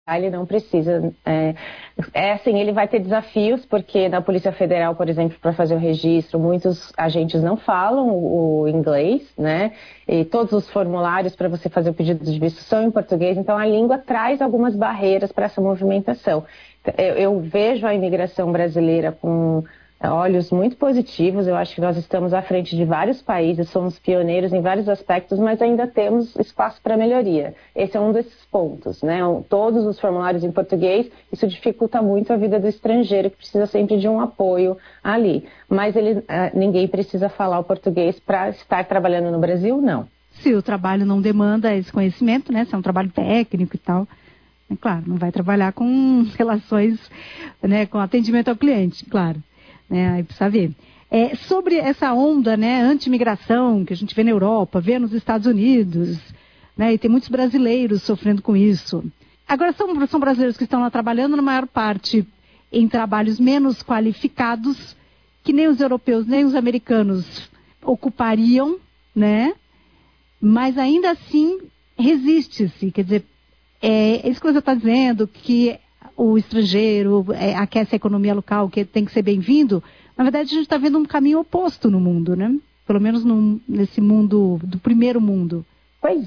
Ele não precisa. Assim, ele vai ter desafios, porque na Polícia Federal, por exemplo, para fazer o registro, muitos agentes não falam o inglês, né? E todos os formulários para você fazer o pedido de visto são em português, então a língua traz algumas barreiras para essa movimentação. Eu vejo a imigração brasileira com olhos muito positivos. Eu acho que nós estamos à frente de vários países, somos pioneiros em vários aspectos, mas ainda temos espaço para melhoria. Esse é um desses pontos, né? Todos os formulários em português, isso dificulta muito a vida do estrangeiro, que precisa sempre de um apoio ali. Mas ninguém precisa falar o português para estar trabalhando no Brasil, não. Se o trabalho não demanda esse conhecimento, né? Se é um trabalho técnico e tal, é claro, não vai trabalhar com relações, né, com atendimento ao cliente, claro. Aí precisa ver. Sobre essa onda, né, anti-imigração que a gente vê na Europa, vê nos Estados Unidos, né, e tem muitos brasileiros sofrendo com isso. Agora, são brasileiros que estão lá trabalhando, na maior parte, em trabalhos menos qualificados, que nem os europeus, nem os americanos ocupariam, né? Mas ainda assim resiste-se. Quer dizer, é isso que você está dizendo, que o estrangeiro aquece a economia local, que tem que ser bem-vindo. Na verdade, a gente está vendo um caminho oposto no mundo, né? Pelo menos nesse mundo, do primeiro mundo. Pois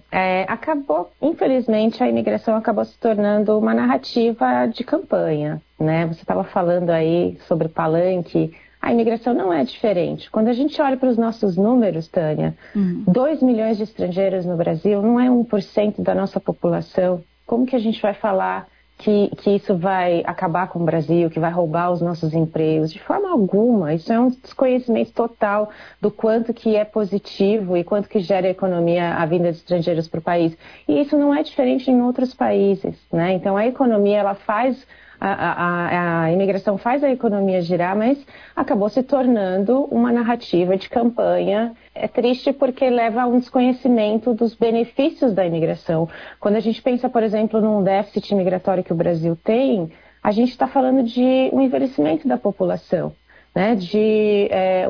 infelizmente, a imigração acabou se tornando uma narrativa de campanha, né? Você estava falando aí sobre palanque, a imigração não é diferente. Quando a gente olha para os nossos números, Tânia, 2 milhões de estrangeiros no Brasil não é 1% da nossa população. Como que a gente vai falar que isso vai acabar com o Brasil, que vai roubar os nossos empregos? De forma alguma. Isso é um desconhecimento total do quanto que é positivo e quanto que gera a economia, a vinda de estrangeiros para o país. E isso não é diferente em outros países, né? Então, a economia, ela faz... A imigração faz a economia girar, mas acabou se tornando uma narrativa de campanha. É triste porque leva a um desconhecimento dos benefícios da imigração. Quando a gente pensa, por exemplo, num déficit migratório que o Brasil tem, a gente está falando de um envelhecimento da população, né, de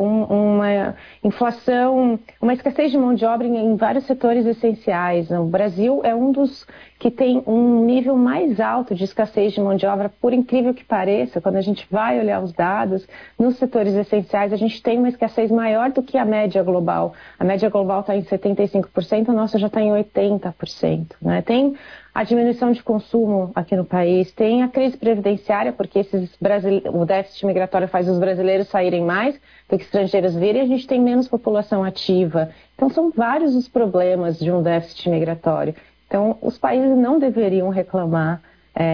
uma inflação, uma escassez de mão de obra em vários setores essenciais. O Brasil é um dos que tem um nível mais alto de escassez de mão de obra, por incrível que pareça. Quando a gente vai olhar os dados, nos setores essenciais, a gente tem uma escassez maior do que a média global. A média global está em 75%, a nossa já está em 80%. Né? Tem a diminuição de consumo aqui no país, tem a crise previdenciária, porque o déficit migratório faz os brasileiros saírem mais do que estrangeiros virem, e a gente tem menos população ativa. Então, são vários os problemas de um déficit migratório. Então, os países não deveriam reclamar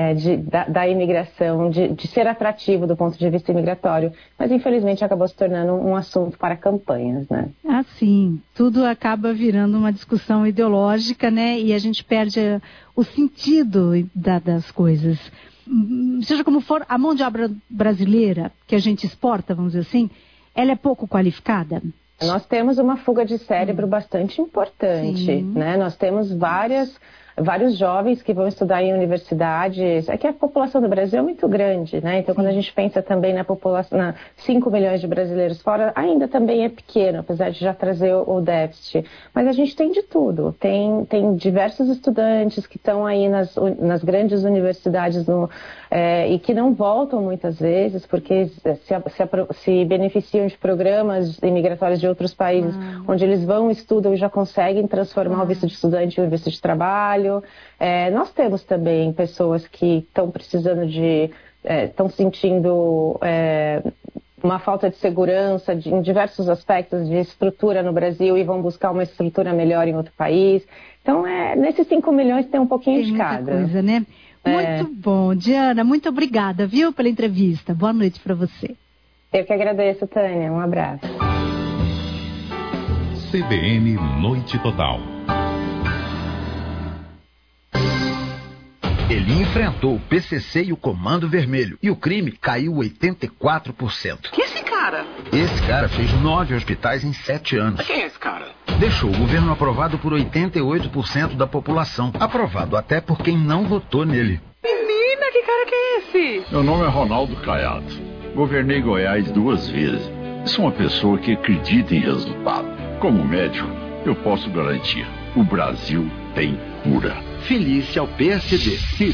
da imigração, de ser atrativo do ponto de vista imigratório, mas infelizmente acabou se tornando um assunto para campanhas, né? Ah, sim. Tudo acaba virando uma discussão ideológica, né? E a gente perde o sentido das coisas. Seja como for, a mão de obra brasileira que a gente exporta, vamos dizer assim, ela é pouco qualificada? Nós temos uma fuga de cérebro bastante importante, né? Nós temos vários jovens que vão estudar em universidades. É que a população do Brasil é muito grande, né? Então, quando a gente pensa também na população, 5 milhões de brasileiros fora, ainda também é pequeno, apesar de já trazer o déficit. Mas a gente tem de tudo. Tem diversos estudantes que estão aí nas grandes universidades e que não voltam muitas vezes, porque se beneficiam de programas imigratórios de outros países, onde eles vão, estudam e já conseguem transformar o visto de estudante em visto de trabalho. Nós temos também pessoas que estão precisando estão sentindo uma falta de segurança em diversos aspectos de estrutura no Brasil e vão buscar uma estrutura melhor em outro país. Então, nesses 5 milhões tem um pouquinho de cada. Muita coisa, né? Muito bom. Diana, muito obrigada, viu, pela entrevista. Boa noite para você. Eu que agradeço, Tânia. Um abraço. CBN Noite Total. Ele enfrentou o PCC e o Comando Vermelho e o crime caiu 84%. Quem é esse cara? Esse cara fez 9 hospitais em 7 anos. Quem é esse cara? Deixou o governo aprovado por 88% da população. Aprovado até por quem não votou nele. Menina, que cara que é esse? Meu nome é Ronaldo Caiado. Governei Goiás 2 vezes. Sou uma pessoa que acredita em resultado. Como médico, eu posso garantir. O Brasil tem cura. Filie-se ao PSD.